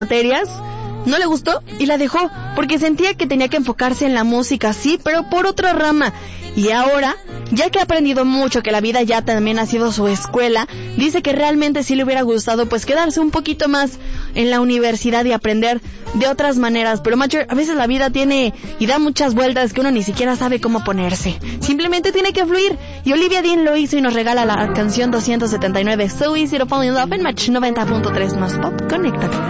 materias, no le gustó y la dejó porque sentía que tenía que enfocarse en la música, sí, pero por otra rama. Y ahora, ya que ha aprendido mucho, que la vida ya también ha sido su escuela, dice que realmente sí le hubiera gustado pues quedarse un poquito más en la universidad y aprender de otras maneras. Pero macho, a veces la vida tiene y da muchas vueltas que uno ni siquiera sabe cómo ponerse. Simplemente tiene que fluir. Y Olivia Dean lo hizo y nos regala la canción 279, So Easy to Fall in Love, en Match 90.3 más Pop. Conéctate.